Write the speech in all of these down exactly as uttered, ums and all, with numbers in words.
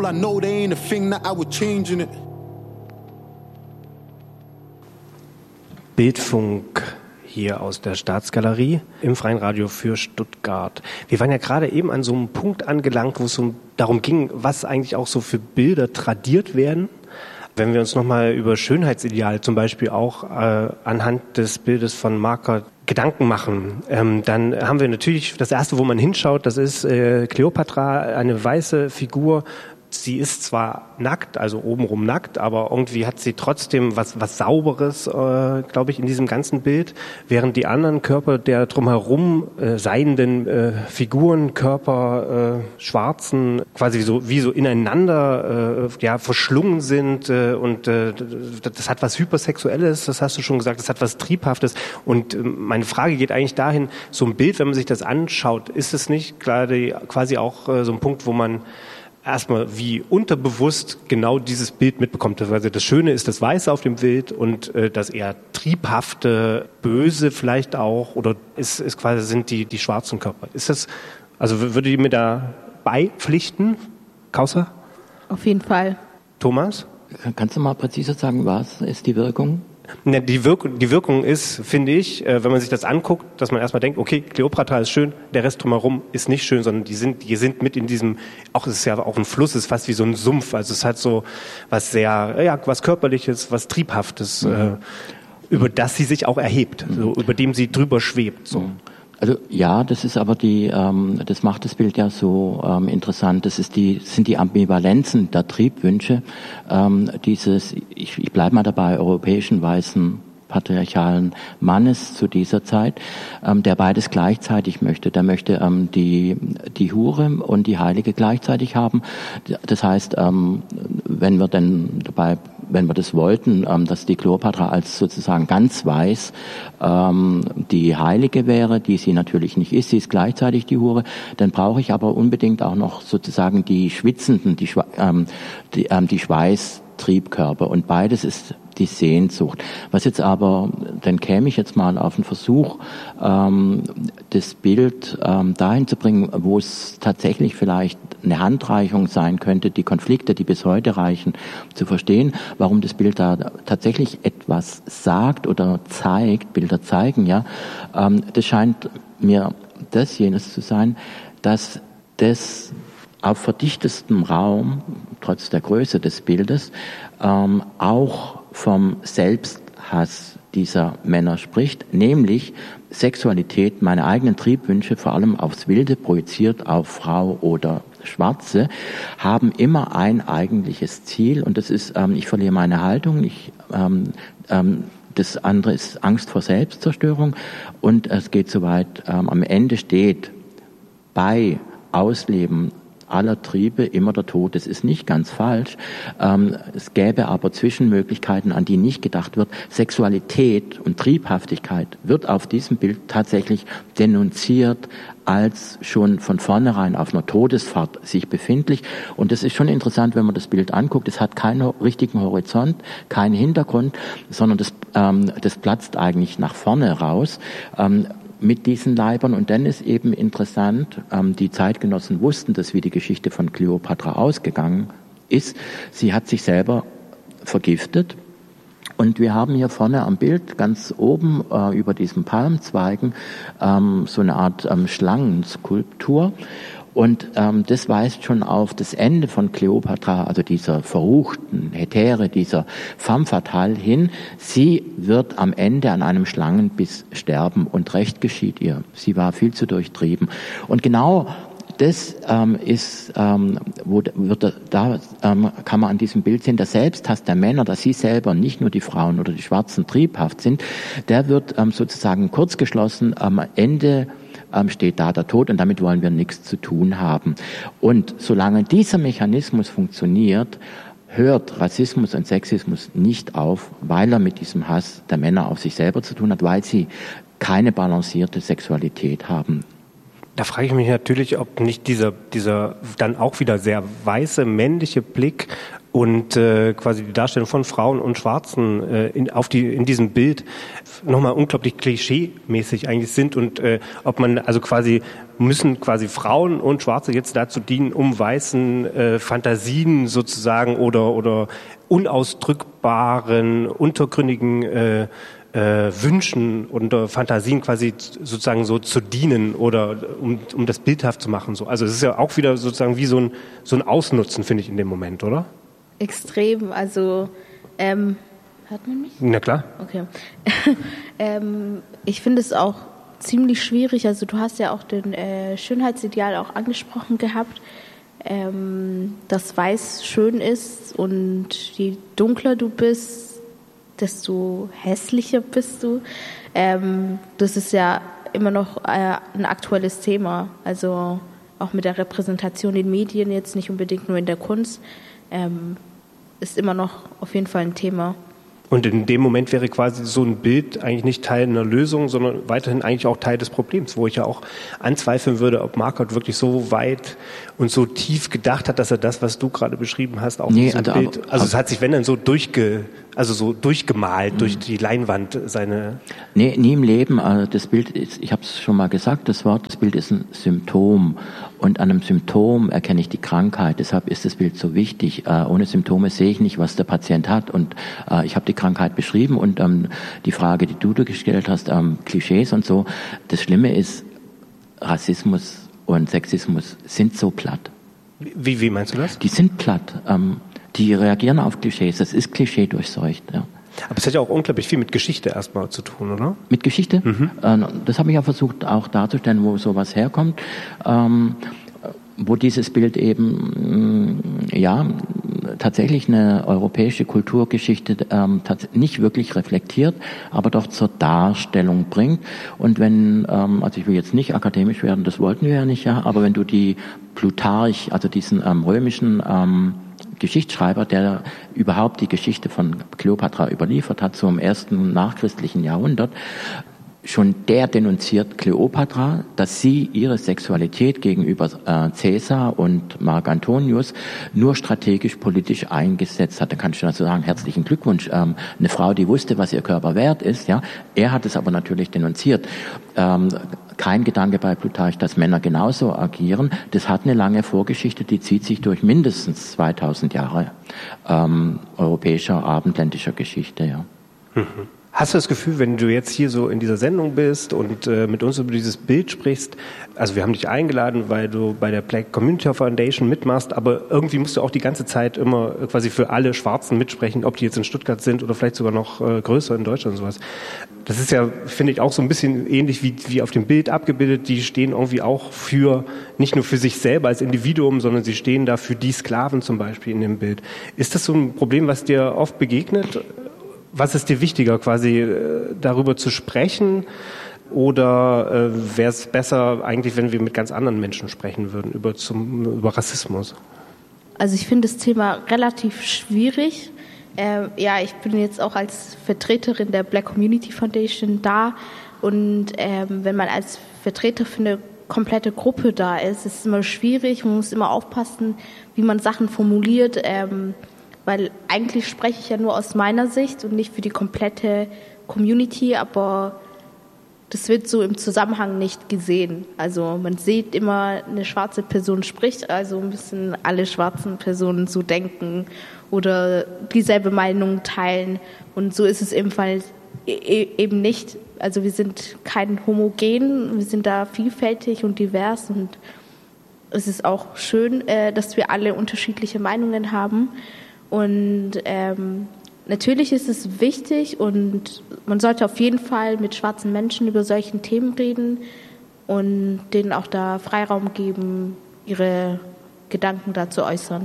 I know there ain't a thing that I would change in it. Bildfunk hier aus der Staatsgalerie im Freien Radio für Stuttgart. Wir waren ja gerade eben an so einem Punkt angelangt, wo es so darum ging, was eigentlich auch so für Bilder tradiert werden. Wenn wir uns nochmal über Schönheitsideale zum Beispiel auch äh, anhand des Bildes von Marker Gedanken machen, ähm, dann haben wir natürlich das Erste, wo man hinschaut, das ist äh, Kleopatra, eine weiße Figur. Sie ist zwar nackt, also obenrum nackt, aber irgendwie hat sie trotzdem was was Sauberes, äh, glaube ich, in diesem ganzen Bild, während die anderen Körper der drumherum äh, seienden äh, Figuren, Körper, äh, schwarzen, quasi so wie so ineinander äh, ja verschlungen sind äh, und äh, das hat was Hypersexuelles, das hast du schon gesagt, das hat was Triebhaftes und äh, meine Frage geht eigentlich dahin, so ein Bild, wenn man sich das anschaut, ist es nicht gerade quasi auch äh, so ein Punkt, wo man erstmal wie unterbewusst genau dieses Bild mitbekommt. Also das Schöne ist das Weiße auf dem Bild und äh, das eher triebhafte, böse vielleicht auch, oder ist, ist quasi sind die die schwarzen Körper. Ist das, also würde ihr mir da beipflichten, Kauser? Auf jeden Fall. Thomas? Kannst du mal präziser sagen, was ist die Wirkung? Ne, die Wirkung, die Wirkung ist, finde ich, äh, wenn man sich das anguckt, dass man erstmal denkt, okay, Kleopatra ist schön, der Rest drumherum ist nicht schön, sondern die sind, die sind mit in diesem, auch es ist ja auch ein Fluss, es ist fast wie so ein Sumpf, also es hat so was sehr, ja, was Körperliches, was Triebhaftes, mhm. äh, über das sie sich auch erhebt, mhm. so, über dem sie drüber schwebt, so. Mhm. Also ja, das ist aber die, ähm, das macht das Bild ja so ähm, interessant. Das ist die, sind die Ambivalenzen der Triebwünsche ähm, dieses, ich, ich bleibe mal dabei, europäischen weißen patriarchalen Mannes zu dieser Zeit, ähm, der beides gleichzeitig möchte. Der möchte ähm, die die Hure und die Heilige gleichzeitig haben. Das heißt, ähm, wenn wir denn dabei, wenn wir das wollten, ähm, dass die Kleopatra als sozusagen ganz weiß ähm, die Heilige wäre, die sie natürlich nicht ist, sie ist gleichzeitig die Hure, dann brauche ich aber unbedingt auch noch sozusagen die schwitzenden, die, ähm, die, ähm, die Schweißtriebkörper, und beides ist die Sehnsucht. Was jetzt aber, dann käme ich jetzt mal auf den Versuch, ähm, das Bild ähm, dahin zu bringen, wo es tatsächlich vielleicht eine Handreichung sein könnte, die Konflikte, die bis heute reichen, zu verstehen, warum das Bild da tatsächlich etwas sagt oder zeigt, Bilder zeigen, ja. Ähm, das scheint mir das jenes zu sein, dass das auf verdichtestem Raum, trotz der Größe des Bildes, ähm, auch vom Selbsthass dieser Männer spricht, nämlich Sexualität, meine eigenen Triebwünsche, vor allem aufs Wilde projiziert auf Frau oder Schwarze, haben immer ein eigentliches Ziel, und das ist, ähm, ich verliere meine Haltung, ich, ähm, ähm, das andere ist Angst vor Selbstzerstörung, und es geht so weit, ähm, am Ende steht bei Ausleben aller Triebe immer der Tod. Das ist nicht ganz falsch. Ähm, es gäbe aber Zwischenmöglichkeiten, an die nicht gedacht wird. Sexualität und Triebhaftigkeit wird auf diesem Bild tatsächlich denunziert als schon von vornherein auf einer Todesfahrt sich befindlich. Und das ist schon interessant, wenn man das Bild anguckt. Es hat keinen richtigen Horizont, keinen Hintergrund, sondern das, ähm, das platzt eigentlich nach vorne raus. Ähm, mit diesen Leibern. Und dann ist eben interessant, ähm, die Zeitgenossen wussten das, wie die Geschichte von Kleopatra ausgegangen ist. Sie hat sich selber vergiftet. Und wir haben hier vorne am Bild ganz oben äh, über diesen Palmzweigen ähm, so eine Art ähm, Schlangenskulptur. Und ähm, das weist schon auf das Ende von Kleopatra, also dieser verruchten Hetäre, dieser femme fatale hin. Sie wird am Ende an einem Schlangenbiss sterben, und Recht geschieht ihr. Sie war viel zu durchtrieben. Und genau das ähm, ist, ähm, wo wird da ähm, kann man an diesem Bild sehen, der Selbsthass der Männer, dass sie selber, nicht nur die Frauen oder die Schwarzen, triebhaft sind, der wird ähm, sozusagen kurzgeschlossen am Ende steht da der Tod, und damit wollen wir nichts zu tun haben. Und solange dieser Mechanismus funktioniert, hört Rassismus und Sexismus nicht auf, weil er mit diesem Hass der Männer auf sich selber zu tun hat, weil sie keine balancierte Sexualität haben. Da frage ich mich natürlich, ob nicht dieser, dieser dann auch wieder sehr weiße männliche Blick und äh, quasi die Darstellung von Frauen und Schwarzen äh, in, auf die, in diesem Bild nochmal unglaublich klischee-mäßig eigentlich sind und äh, ob man also quasi müssen quasi Frauen und Schwarze jetzt dazu dienen, um weißen äh, Fantasien sozusagen oder oder unausdrückbaren, untergründigen äh, äh, Wünschen und äh, Fantasien quasi sozusagen so zu dienen oder um, um das bildhaft zu machen. So. Also es ist ja auch wieder sozusagen wie so ein, so ein Ausnutzen, finde ich, in dem Moment, oder? Extrem, also ähm, hört man mich? Na klar. Okay. ähm, ich finde es auch ziemlich schwierig, also du hast ja auch den äh, Schönheitsideal auch angesprochen gehabt, ähm, dass Weiß schön ist und je dunkler du bist, desto hässlicher bist du. Ähm, das ist ja immer noch äh, ein aktuelles Thema, also auch mit der Repräsentation in Medien, jetzt nicht unbedingt nur in der Kunst, ähm, ist immer noch auf jeden Fall ein Thema. Und in dem Moment wäre quasi so ein Bild eigentlich nicht Teil einer Lösung, sondern weiterhin eigentlich auch Teil des Problems, wo ich ja auch anzweifeln würde, ob Marquardt wirklich so weit und so tief gedacht hat, dass er das, was du gerade beschrieben hast, auch nee, in diesem also, Bild, aber, also es hat sich, wenn dann so durchge, also so durchgemalt, mhm. durch die Leinwand seine... Nee, nie im Leben. Also das Bild ist, ich habe es schon mal gesagt, das Wort, das Bild ist ein Symptom. Und an einem Symptom erkenne ich die Krankheit. Deshalb ist das Bild so wichtig. Äh, ohne Symptome sehe ich nicht, was der Patient hat. Und äh, ich habe die Krankheit beschrieben. Und ähm, die Frage, die du gestellt hast, ähm, Klischees und so. Das Schlimme ist, Rassismus und Sexismus sind so platt. Wie, wie meinst du das? Die sind platt. Ähm, die reagieren auf Klischees. Das ist Klischee durchseucht, ja. Aber es hat ja auch unglaublich viel mit Geschichte erstmal zu tun, oder? Mit Geschichte? Mhm. Das habe ich ja versucht auch darzustellen, wo sowas herkommt. Ähm, wo dieses Bild eben, ja, tatsächlich eine europäische Kulturgeschichte ähm, nicht wirklich reflektiert, aber doch zur Darstellung bringt. Und wenn, ähm, also ich will jetzt nicht akademisch werden, das wollten wir ja nicht, ja, aber wenn du die Plutarch, also diesen ähm, römischen ähm, Geschichtsschreiber, der überhaupt die Geschichte von Kleopatra überliefert hat, so im ersten nachchristlichen Jahrhundert, schon der denunziert Kleopatra, dass sie ihre Sexualität gegenüber äh, Caesar und Marc Antonius nur strategisch politisch eingesetzt hat. Da kannst du also sagen, herzlichen Glückwunsch, ähm, eine Frau, die wusste, was ihr Körper wert ist, ja. Er hat es aber natürlich denunziert. Ähm, kein Gedanke bei Plutarch, dass Männer genauso agieren. Das hat eine lange Vorgeschichte, die zieht sich durch mindestens zweitausend Jahre ähm, europäischer, abendländischer Geschichte, ja. Mhm. Hast du das Gefühl, wenn du jetzt hier so in dieser Sendung bist und äh, mit uns über dieses Bild sprichst, also wir haben dich eingeladen, weil du bei der Black Community Foundation mitmachst, aber irgendwie musst du auch die ganze Zeit immer quasi für alle Schwarzen mitsprechen, ob die jetzt in Stuttgart sind oder vielleicht sogar noch äh, größer in Deutschland und sowas. Das ist ja, finde ich, auch so ein bisschen ähnlich wie, wie auf dem Bild abgebildet. Die stehen irgendwie auch für, nicht nur für sich selber als Individuum, sondern sie stehen da für die Sklaven zum Beispiel in dem Bild. Ist das so ein Problem, was dir oft begegnet? Was ist dir wichtiger, quasi darüber zu sprechen, oder äh, wäre es besser eigentlich, wenn wir mit ganz anderen Menschen sprechen würden über, zum, über Rassismus? Also ich finde das Thema relativ schwierig. Äh, ja, ich bin jetzt auch als Vertreterin der Black Community Foundation da, und ähm, wenn man als Vertreter für eine komplette Gruppe da ist, ist es immer schwierig. Man muss immer aufpassen, wie man Sachen formuliert, ähm, weil eigentlich spreche ich ja nur aus meiner Sicht und nicht für die komplette Community, aber das wird so im Zusammenhang nicht gesehen. Also man sieht immer, eine schwarze Person spricht, also müssen alle schwarzen Personen so denken oder dieselbe Meinung teilen, und so ist es ebenfalls eben nicht. Also wir sind kein Homogen, wir sind da vielfältig und divers, und es ist auch schön, dass wir alle unterschiedliche Meinungen haben. Und ähm, natürlich ist es wichtig, und man sollte auf jeden Fall mit schwarzen Menschen über solche Themen reden und denen auch da Freiraum geben, ihre Gedanken da zu äußern.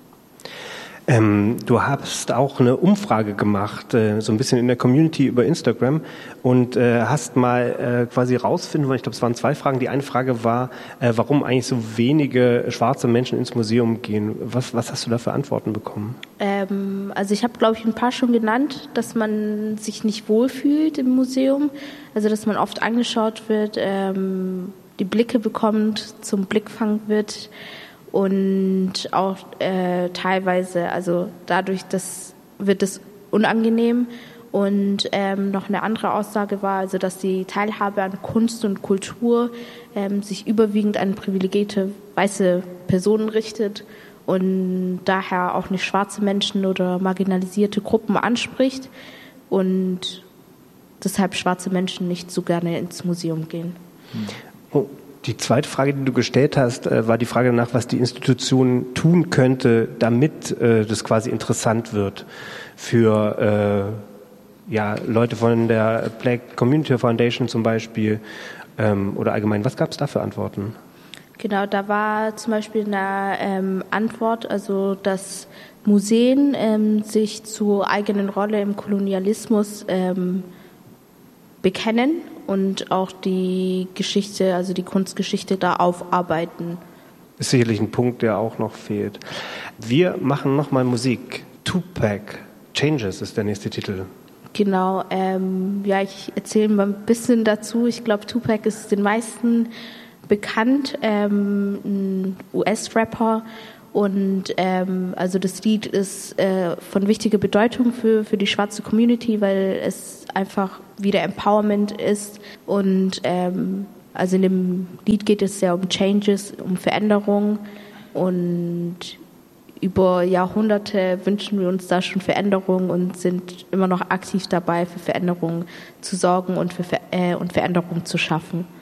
Ähm, du hast auch eine Umfrage gemacht, äh, so ein bisschen in der Community über Instagram, und äh, hast mal äh, quasi rausfinden wollen, ich glaube, es waren zwei Fragen. Die eine Frage war, äh, warum eigentlich so wenige schwarze Menschen ins Museum gehen. Was, was hast du da für Antworten bekommen? Ähm, also ich habe, glaube ich, ein paar schon genannt, dass man sich nicht wohlfühlt im Museum, also dass man oft angeschaut wird, ähm, die Blicke bekommt, zum Blickfang wird. und auch äh, teilweise, also dadurch, das wird es unangenehm. Und ähm, noch eine andere Aussage war, also dass die Teilhabe an Kunst und Kultur ähm, sich überwiegend an privilegierte weiße Personen richtet und daher auch nicht schwarze Menschen oder marginalisierte Gruppen anspricht und deshalb schwarze Menschen nicht so gerne ins Museum gehen. Oh, die zweite Frage, die du gestellt hast, war die Frage danach, was die Institution tun könnte, damit äh, das quasi interessant wird für äh, ja, Leute von der Black Community Foundation zum Beispiel ähm, oder allgemein. Was gab es da für Antworten? Genau, da war zum Beispiel eine ähm, Antwort, also dass Museen ähm, sich zur eigenen Rolle im Kolonialismus ähm, bekennen und auch die Geschichte, also die Kunstgeschichte da aufarbeiten. Ist sicherlich ein Punkt, der auch noch fehlt. Wir machen nochmal Musik. Tupac, Changes ist der nächste Titel. Genau, ähm, ja, ich erzähle mal ein bisschen dazu. Ich glaube, Tupac ist den meisten bekannt, ähm, ein U S-Rapper. Und ähm, also das Lied ist äh, von wichtiger Bedeutung für, für die schwarze Community, weil es einfach wieder Empowerment ist. Und ähm, also in dem Lied geht es ja um Changes, um Veränderung. Und über Jahrhunderte wünschen wir uns da schon Veränderung und sind immer noch aktiv dabei, für Veränderung zu sorgen und für Ver- äh, und Veränderung zu schaffen.